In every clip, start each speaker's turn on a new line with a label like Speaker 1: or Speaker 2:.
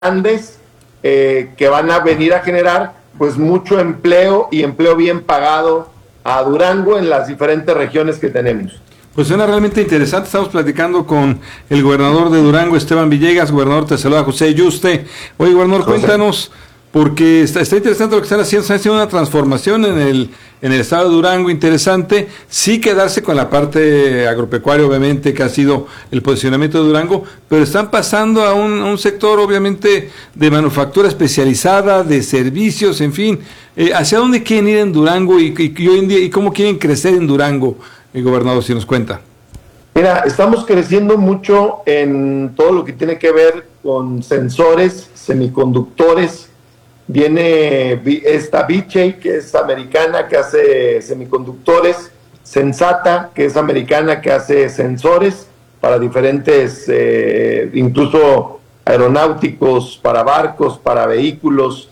Speaker 1: grandes que van a venir a generar pues mucho empleo y empleo bien pagado a Durango en las diferentes regiones que tenemos.
Speaker 2: Pues suena realmente interesante. Estamos platicando con el gobernador de Durango, Esteban Villegas. Gobernador, te saluda José Yuste. Oye, gobernador, cuéntanos, porque está interesante lo que están haciendo una transformación en el estado de Durango, interesante, sí quedarse con la parte agropecuaria, obviamente, que ha sido el posicionamiento de Durango, pero están pasando a un sector, obviamente, de manufactura especializada, de servicios, en fin. ¿Hacia dónde quieren ir en Durango y hoy en día, y cómo quieren crecer en Durango, gobernador, si nos cuenta?
Speaker 1: Mira, estamos creciendo mucho en todo lo que tiene que ver con sensores, semiconductores. Viene esta Vishay, que es americana, que hace semiconductores, Sensata, que es americana, que hace sensores para diferentes, incluso aeronáuticos, para barcos, para vehículos.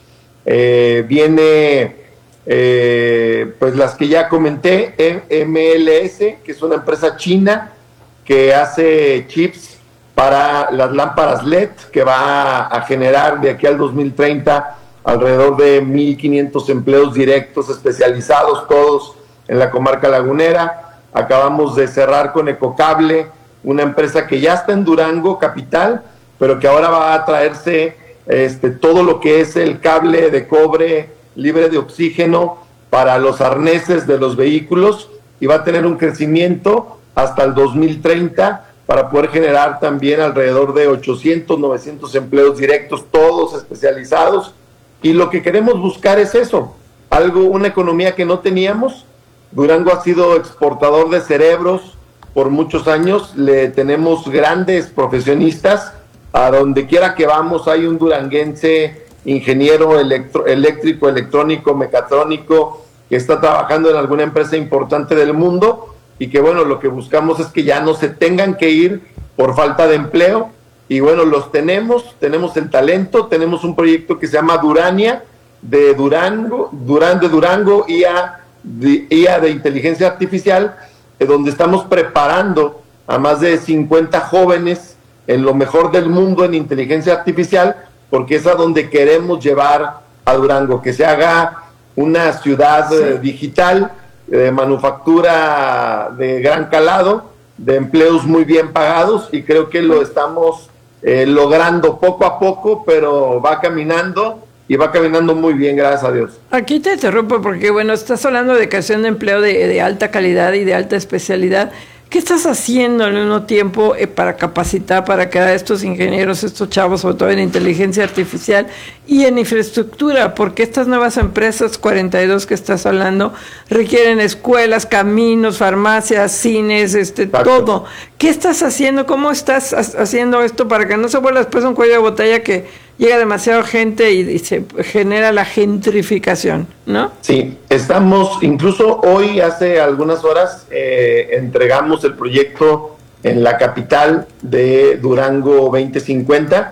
Speaker 1: Viene, pues las que ya comenté, MLS, que es una empresa china que hace chips para las lámparas LED, que va a generar de aquí al 2030 alrededor de 1,500 empleos directos especializados, todos en la comarca lagunera. Acabamos de cerrar con Ecocable, una empresa que ya está en Durango capital, pero que ahora va a traerse todo lo que es el cable de cobre libre de oxígeno para los arneses de los vehículos, y va a tener un crecimiento hasta el 2030 para poder generar también alrededor de 800, 900 empleos directos, todos especializados. Y lo que queremos buscar es eso, una economía que no teníamos. Durango ha sido exportador de cerebros por muchos años, le tenemos grandes profesionistas, a donde quiera que vamos hay un duranguense, ingeniero eléctrico, electrónico, mecatrónico, que está trabajando en alguna empresa importante del mundo, y que bueno, lo que buscamos es que ya no se tengan que ir por falta de empleo. Y bueno, los tenemos el talento, tenemos un proyecto que se llama Durania, de Durango, IA de inteligencia artificial, donde estamos preparando a más de 50 jóvenes en lo mejor del mundo en inteligencia artificial, porque es a donde queremos llevar a Durango, que se haga una ciudad digital, de manufactura de gran calado, de empleos muy bien pagados, y creo que lo estamos logrando poco a poco, pero va caminando y va caminando muy bien, gracias a Dios.
Speaker 3: Aquí te interrumpo porque, bueno, estás hablando de creación de empleo de alta calidad y de alta especialidad. ¿Qué estás haciendo al mismo tiempo para capacitar, para crear estos ingenieros, estos chavos, sobre todo en inteligencia artificial y en infraestructura? Porque estas nuevas empresas, 42 que estás hablando, requieren escuelas, caminos, farmacias, cines, todo. ¿Qué estás haciendo? ¿Cómo estás haciendo esto para que no se vuelva después un cuello de botella que llega demasiada gente y se genera la gentrificación, ¿no?
Speaker 1: Sí, estamos, incluso hoy, hace algunas horas, entregamos el proyecto en la capital de Durango 2050,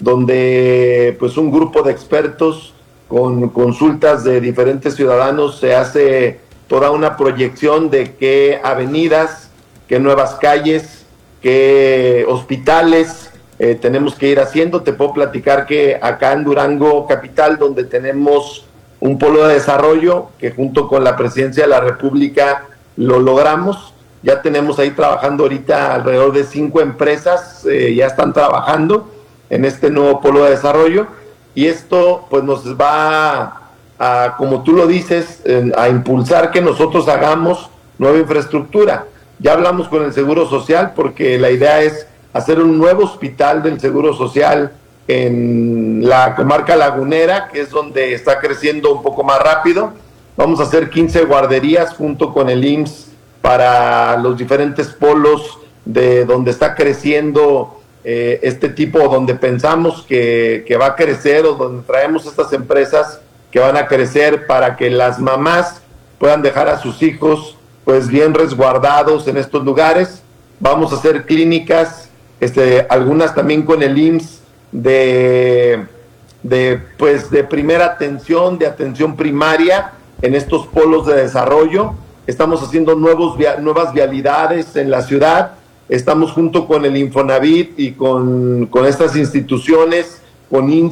Speaker 1: donde pues un grupo de expertos con consultas de diferentes ciudadanos se hace toda una proyección de qué avenidas, qué nuevas calles, qué hospitales tenemos que ir haciendo. Te puedo platicar que acá en Durango capital, donde tenemos un polo de desarrollo que junto con la Presidencia de la República lo logramos, ya tenemos ahí trabajando ahorita alrededor de 5 empresas, ya están trabajando en este nuevo polo de desarrollo, y esto pues nos va a, como tú lo dices, a impulsar que nosotros hagamos nueva infraestructura. Ya hablamos con el Seguro Social, porque la idea es hacer un nuevo hospital del Seguro Social en la comarca lagunera, que es donde está creciendo un poco más rápido. Vamos a hacer 15 guarderías junto con el IMSS para los diferentes polos de donde está creciendo este tipo, donde pensamos que va a crecer, o donde traemos estas empresas que van a crecer para que las mamás puedan dejar a sus hijos pues bien resguardados en estos lugares. Vamos a hacer clínicas, algunas también con el IMSS de primera atención, de atención primaria en estos polos de desarrollo. Estamos haciendo nuevas vialidades en la ciudad. Estamos junto con el Infonavit y con estas instituciones con